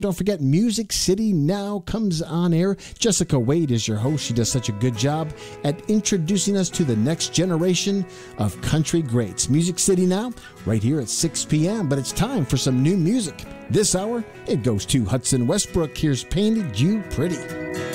Don't forget, Music City Now comes on air. Jessica Wade is your host. She does such a good job at introducing us to the next generation of country greats. Music City Now, right here at 6 p.m. But it's time for some new music. This hour, it goes to Hudson Westbrook. Here's Painted You Pretty.